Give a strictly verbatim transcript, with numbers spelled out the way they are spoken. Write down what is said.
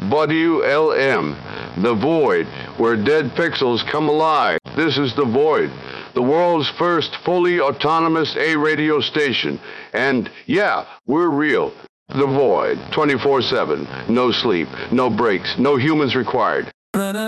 W L M, The Void, where dead pixels come alive. This is The Void, the world's first fully autonomous A radio station. And yeah, we're real. The Void, twenty-four seven, no sleep, no breaks, no humans required.